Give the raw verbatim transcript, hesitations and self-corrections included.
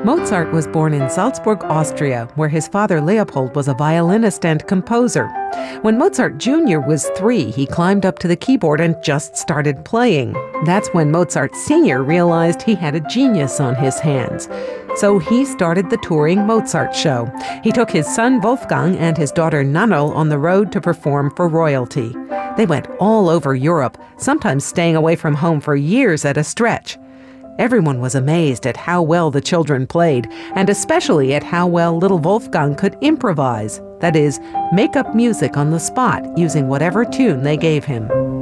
Mozart was born in Salzburg, Austria, where his father Leopold was a violinist and composer. When Mozart Junior was three, he climbed up to the keyboard and just started playing. That's when Mozart Senior realized he had a genius on his hands. So he started the touring Mozart show. He took his son Wolfgang and his daughter Nannerl on the road to perform for royalty. They went all over Europe, sometimes staying away from home for years at a stretch. Everyone was amazed at how well the children played, and especially at how well little Wolfgang could improvise, that is, make up music on the spot using whatever tune they gave him.